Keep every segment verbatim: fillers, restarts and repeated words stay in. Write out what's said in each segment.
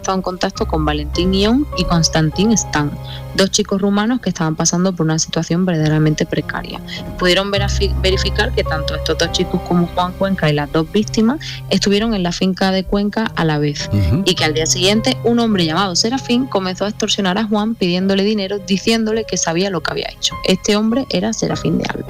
estado en contacto con Valentín Ion y Konstantin Stan, dos chicos rumanos que estaban pasando por una situación verdaderamente precaria. Pudieron verificar que tanto estos dos chicos como Juan Cuenca y las dos víctimas estuvieron en la finca de Cuenca a la vez, uh-huh. y que al día siguiente un hombre llamado Serafín comenzó a extorsionar a Juan pidiéndole dinero, diciéndole que sabía lo que había hecho. Este hombre era Serafín de Alba.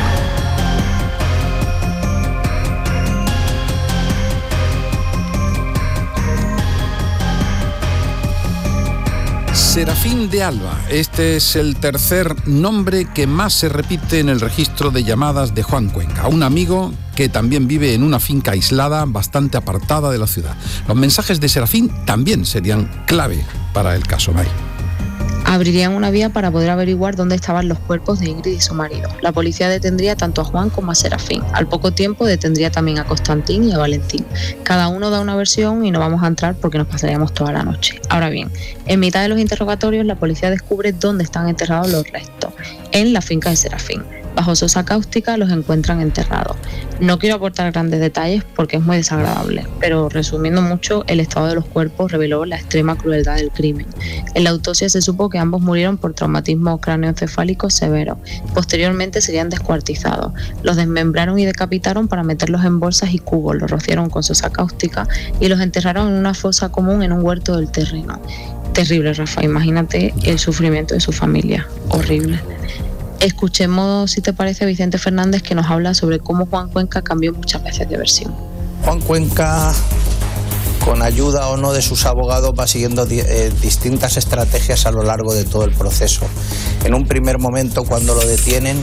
Serafín de Alba, este es el tercer nombre que más se repite en el registro de llamadas de Juan Cuenca, un amigo que también vive en una finca aislada bastante apartada de la ciudad. Los mensajes de Serafín también serían clave para el caso, May. Abrirían una vía para poder averiguar dónde estaban los cuerpos de Ingrid y su marido. La policía detendría tanto a Juan como a Serafín. Al poco tiempo detendría también a Konstantin y a Valentín. Cada uno da una versión y no vamos a entrar porque nos pasaríamos toda la noche. Ahora bien, en mitad de los interrogatorios la policía descubre dónde están enterrados los restos, en la finca de Serafín. Bajo sosa cáustica los encuentran enterrados. No quiero aportar grandes detalles porque es muy desagradable, pero resumiendo mucho, el estado de los cuerpos reveló la extrema crueldad del crimen. En la autopsia se supo que ambos murieron por traumatismo cráneoencefálico severo. Posteriormente serían descuartizados. Los desmembraron y decapitaron para meterlos en bolsas y cubos, los rociaron con sosa cáustica y los enterraron en una fosa común en un huerto del terreno. Terrible, Rafa, imagínate el sufrimiento de su familia. Horrible. Escuchemos, si te parece, a Vicente Fernández, que nos habla sobre cómo Juan Cuenca cambió muchas veces de versión. Juan Cuenca, con ayuda o no de sus abogados, va siguiendo di- eh, distintas estrategias a lo largo de todo el proceso. En un primer momento, cuando lo detienen,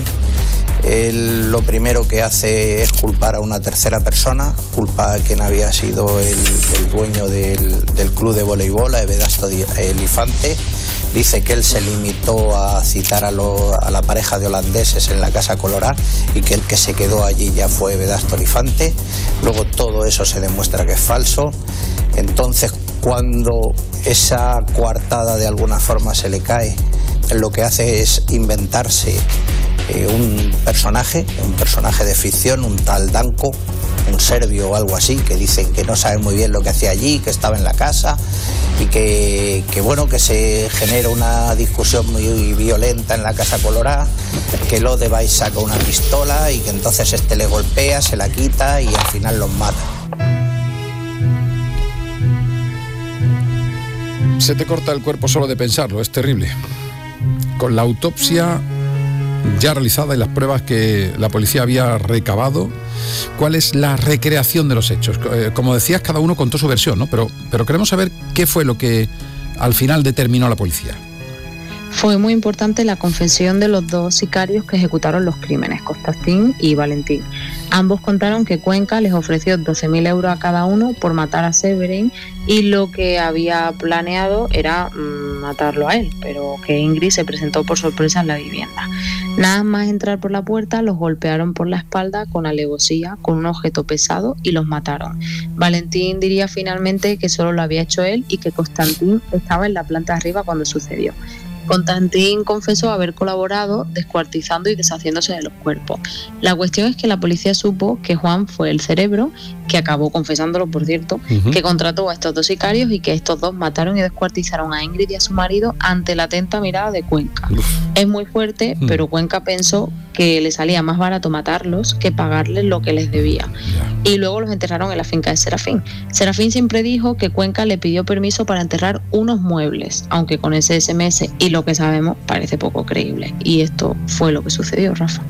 él lo primero que hace es culpar a una tercera persona, culpa a quien había sido el, el dueño del, del club de voleibol, a Vedasto Elifante. Dice que él se limitó a citar a, lo, a la pareja de holandeses en la Casa Colorá y que el que se quedó allí ya fue Vedasto Elifante. Luego todo eso se demuestra que es falso. Entonces, cuando esa coartada de alguna forma se le cae, lo que hace es inventarse eh, un personaje, un personaje de ficción, un tal Danko, un serbio o algo así, que dicen que no saben muy bien lo que hacía allí, que estaba en la casa y que, que bueno, que se genera una discusión muy violenta en la Casa Colorá, que Lodewijk saca una pistola y que entonces este le golpea, se la quita y al final los mata. Se te corta el cuerpo solo de pensarlo, es terrible. Con la autopsia ya realizada y las pruebas que la policía había recabado, ¿cuál es la recreación de los hechos? Eh, como decías, cada uno contó su versión, ¿no? Pero, pero queremos saber qué fue lo que al final determinó la policía. Fue muy importante la confesión de los dos sicarios que ejecutaron los crímenes, Konstantin y Valentín. Ambos contaron que Cuenca les ofreció doce mil euros a cada uno por matar a Severin y lo que había planeado era mmm, matarlo a él, pero que Ingrid se presentó por sorpresa en la vivienda. Nada más entrar por la puerta, los golpearon por la espalda con alevosía, con un objeto pesado y los mataron. Valentín diría finalmente que solo lo había hecho él y que Konstantin estaba en la planta de arriba cuando sucedió. Konstantin confesó haber colaborado descuartizando y deshaciéndose de los cuerpos. La cuestión es que la policía supo que Juan fue el cerebro, que acabó confesándolo, por cierto, uh-huh. que contrató a estos dos sicarios y que estos dos mataron y descuartizaron a Ingrid y a su marido ante la atenta mirada de Cuenca. Uf. Es muy fuerte, uh-huh. pero Cuenca pensó que le salía más barato matarlos que pagarles lo que les debía. Yeah. Y luego los enterraron en la finca de Serafín. Serafín siempre dijo que Cuenca le pidió permiso para enterrar unos muebles, aunque con ese ese eme ese y lo que sabemos parece poco creíble. Y esto fue lo que sucedió, Rafa.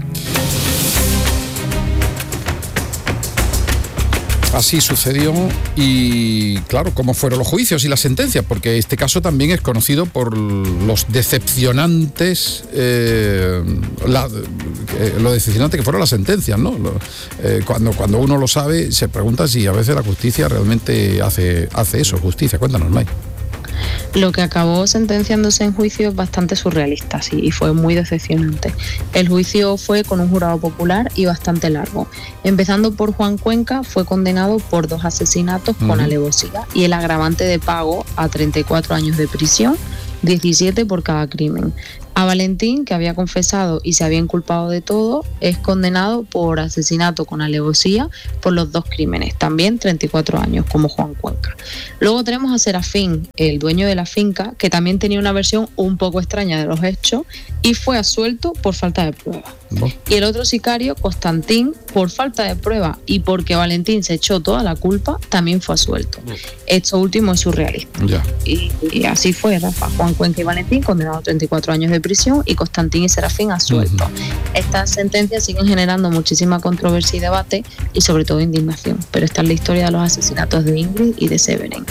Así sucedió y, claro, cómo fueron los juicios y las sentencias, porque este caso también es conocido por los decepcionantes, eh, la, eh, lo decepcionante que fueron las sentencias, ¿no? Lo, eh, cuando, cuando uno lo sabe, se pregunta si a veces la justicia realmente hace, hace eso, justicia. Cuéntanos, May. Lo que acabó sentenciándose en juicio es bastante surrealista, sí, y fue muy decepcionante. El juicio fue con un jurado popular y bastante largo. Empezando por Juan Cuenca, fue condenado por dos asesinatos uh-huh. con alevosía y el agravante de pago a treinta y cuatro años de prisión, diecisiete por cada crimen. A Valentín, que había confesado y se había inculpado de todo, es condenado por asesinato con alevosía por los dos crímenes, también treinta y cuatro años, como Juan Cuenca. Luego tenemos a Serafín, el dueño de la finca, que también tenía una versión un poco extraña de los hechos y fue absuelto por falta de pruebas. ¿No? Y el otro sicario, Constantín, por falta de prueba y porque Valentín se echó toda la culpa, también fue absuelto. No. Esto último es surrealista. Ya. Y, y así fue, Rafa. Juan Cuenca y Valentín condenados a treinta y cuatro años de prisión y Constantín y Serafín absueltos. Uh-huh. Estas sentencias siguen generando muchísima controversia y debate y sobre todo indignación. Pero esta es la historia de los asesinatos de Ingrid y de Severin.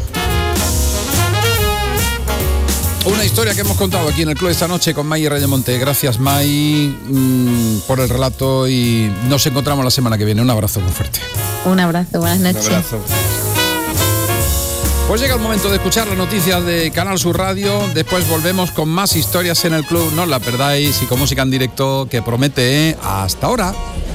Una historia que hemos contado aquí en el club esta noche con May Reyemonte. Gracias, May, mmm, por el relato y nos encontramos la semana que viene. Un abrazo muy fuerte. Un abrazo, buenas noches. Un abrazo. Pues llega el momento de escuchar las noticias de Canal Sur Radio. Después volvemos con más historias en el club. No os la perdáis y con música en directo que promete. ¿eh? Hasta ahora.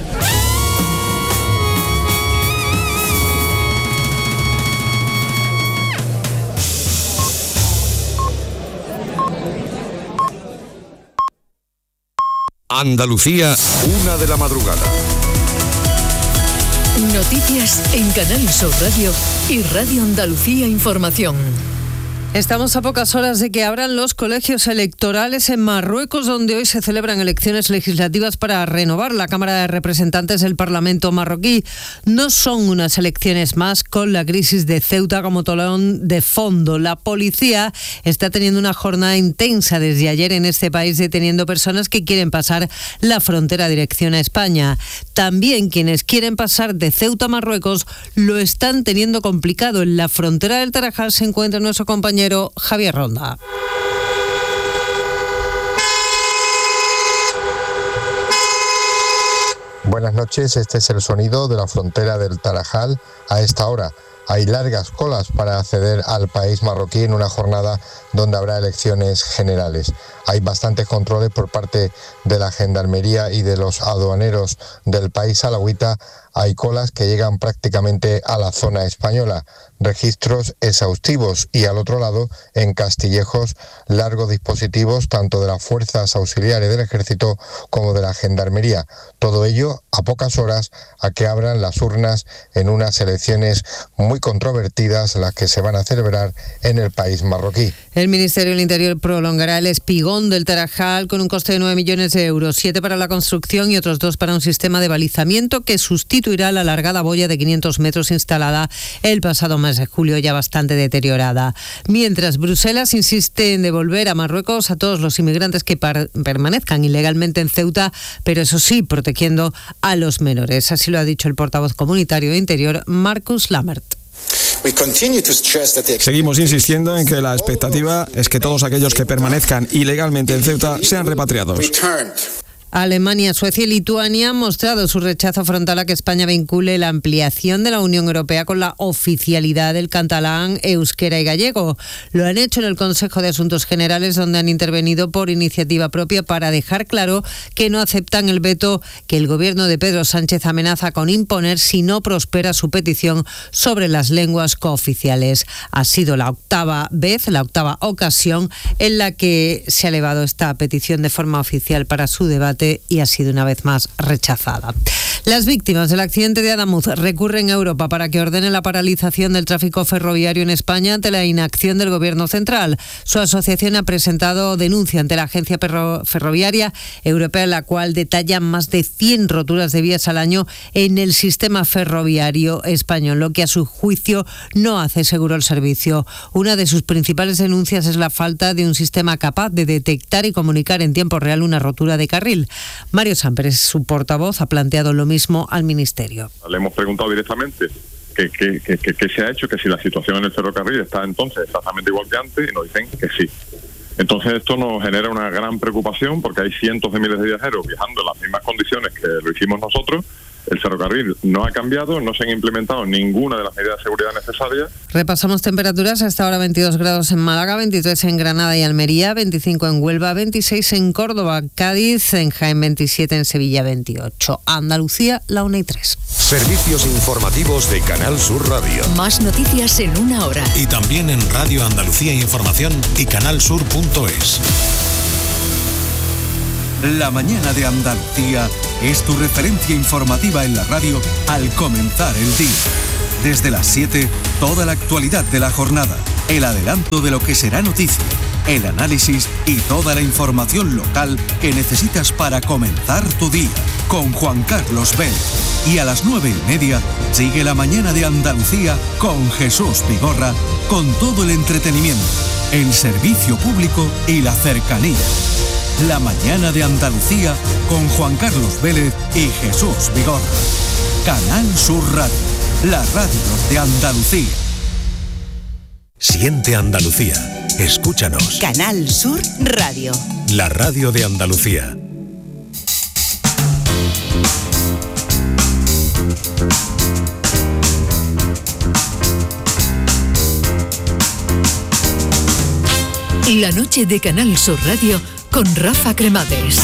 Andalucía, una de la madrugada. Noticias en Canal Sur Radio y Radio Andalucía Información. Estamos a pocas horas de que abran los colegios electorales en Marruecos, donde hoy se celebran elecciones legislativas para renovar la Cámara de Representantes del Parlamento marroquí. No son unas elecciones más, con la crisis de Ceuta como telón de fondo. La policía está teniendo una jornada intensa desde ayer en este país, deteniendo personas que quieren pasar la frontera dirección a España. También quienes quieren pasar de Ceuta a Marruecos lo están teniendo complicado. En la frontera del Tarajal se encuentra nuestro compañero Javier Ronda. Buenas noches, este es el sonido de la frontera del Tarajal a esta hora. Hay largas colas para acceder al país marroquí en una jornada donde habrá elecciones generales. Hay bastantes controles por parte de la Gendarmería y de los aduaneros del país alawita. Hay colas que llegan prácticamente a la zona española. Registros exhaustivos y al otro lado, en Castillejos, largos dispositivos tanto de las fuerzas auxiliares del Ejército como de la Gendarmería. Todo ello a pocas horas a que abran las urnas en unas elecciones muy controvertidas, las que se van a celebrar en el país marroquí. El Ministerio del Interior prolongará el espigón del Tarajal con un coste de nueve millones de euros, siete para la construcción y otros dos para un sistema de balizamiento que sustituirá la alargada boya de quinientos metros instalada el pasado mes de julio, ya bastante deteriorada. Mientras Bruselas insiste en devolver a Marruecos a todos los inmigrantes que par- permanezcan ilegalmente en Ceuta, pero eso sí, protegiendo a los menores. Así lo ha dicho el portavoz comunitario de Interior, Marcus Lammert. Seguimos insistiendo en que la expectativa es que todos aquellos que permanezcan ilegalmente en Ceuta sean repatriados. Alemania, Suecia y Lituania han mostrado su rechazo frontal a que España vincule la ampliación de la Unión Europea con la oficialidad del catalán, euskera y gallego. Lo han hecho en el Consejo de Asuntos Generales, donde han intervenido por iniciativa propia para dejar claro que no aceptan el veto que el gobierno de Pedro Sánchez amenaza con imponer si no prospera su petición sobre las lenguas cooficiales. Ha sido la octava vez, la octava ocasión en la que se ha elevado esta petición de forma oficial para su debate y ha sido una vez más rechazada. Las víctimas del accidente de Adamuz recurren a Europa para que ordene la paralización del tráfico ferroviario en España ante la inacción del Gobierno central. Su asociación ha presentado denuncia ante la Agencia Ferroviaria Europea, la cual detalla más de cien roturas de vías al año en el sistema ferroviario español, lo que a su juicio no hace seguro el servicio. Una de sus principales denuncias es la falta de un sistema capaz de detectar y comunicar en tiempo real una rotura de carril. Mario Samper, su portavoz, ha planteado lo mismo al Ministerio. Le hemos preguntado directamente qué que, que, que, que se ha hecho, que si la situación en el ferrocarril está entonces exactamente igual que antes, y nos dicen que sí. Entonces esto nos genera una gran preocupación porque hay cientos de miles de viajeros viajando en las mismas condiciones que lo hicimos nosotros. El ferrocarril no ha cambiado, no se han implementado ninguna de las medidas de seguridad necesarias. Repasamos temperaturas. Hasta ahora veintidós grados en Málaga, veintitrés en Granada y Almería, veinticinco en Huelva, veintiséis en Córdoba, Cádiz, en Jaén veintisiete, en Sevilla veintiocho. Andalucía, la una y tres. Servicios informativos de Canal Sur Radio. Más noticias en una hora. Y también en Radio Andalucía Información y canal sur punto es. La mañana de Andalucía es tu referencia informativa en la radio al comenzar el día. Desde las siete, toda la actualidad de la jornada, el adelanto de lo que será noticia, el análisis y toda la información local que necesitas para comenzar tu día, con Juan Carlos Vélez. Y a las nueve y media, sigue la mañana de Andalucía con Jesús Vigorra, con todo el entretenimiento, el servicio público y la cercanía. La mañana de Andalucía con Juan Carlos Vélez y Jesús Vigorra. Canal Sur Radio, la radio de Andalucía. Siente Andalucía. Escúchanos. Canal Sur Radio. La radio de Andalucía. La noche de Canal Sur Radio con Rafa Cremades.